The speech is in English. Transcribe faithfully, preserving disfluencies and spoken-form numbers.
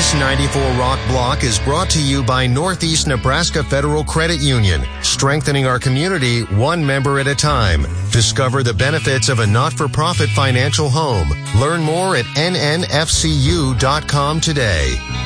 This ninety-four Rock Block is brought to you by Northeast Nebraska Federal Credit Union, strengthening our community one member at a time. Discover the benefits of a not-for-profit financial home. Learn more at N N F C U dot com today.